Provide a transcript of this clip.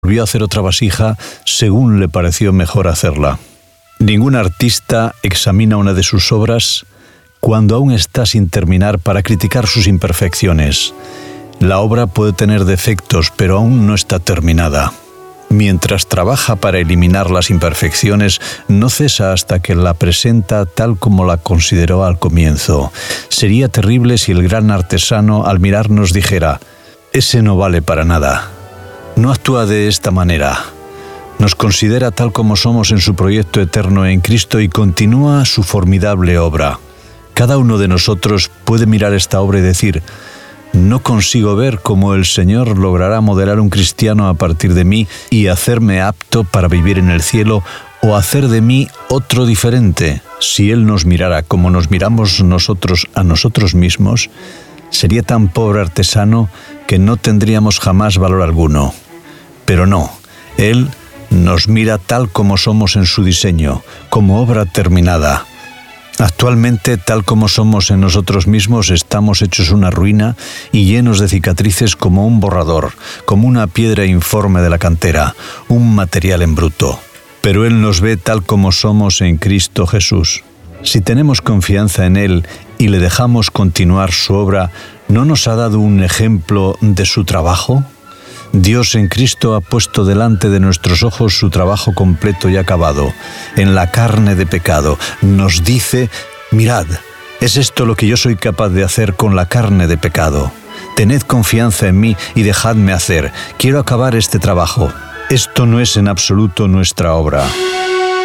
volvió a hacer otra vasija según le pareció mejor hacerla. Ningún artista examina una de sus obras cuando aún está sin terminar para criticar sus imperfecciones. La obra puede tener defectos, pero aún no está terminada. Mientras trabaja para eliminar las imperfecciones, no cesa hasta que la presenta tal como la consideró al comienzo. Sería terrible si el gran artesano al mirarnos dijera: «Ese no vale para nada». No actúa de esta manera. Nos considera tal como somos en su proyecto eterno en Cristo y continúa su formidable obra. Cada uno de nosotros puede mirar esta obra y decir: «No consigo ver cómo el Señor logrará modelar un cristiano a partir de mí y hacerme apto para vivir en el cielo, o hacer de mí otro diferente». Si Él nos mirara como nos miramos nosotros a nosotros mismos, sería tan pobre artesano que no tendríamos jamás valor alguno. Pero no, Él nos mira tal como somos en su diseño, como obra terminada. Actualmente, tal como somos en nosotros mismos, estamos hechos una ruina y llenos de cicatrices como un borrador, como una piedra informe de la cantera, un material en bruto. Pero Él nos ve tal como somos en Cristo Jesús. Si tenemos confianza en Él y le dejamos continuar su obra, ¿no nos ha dado un ejemplo de su trabajo? Dios en Cristo ha puesto delante de nuestros ojos su trabajo completo y acabado, en la carne de pecado. Nos dice: «Mirad, es esto lo que yo soy capaz de hacer con la carne de pecado. Tened confianza en mí y dejadme hacer. Quiero acabar este trabajo». Esto no es en absoluto nuestra obra.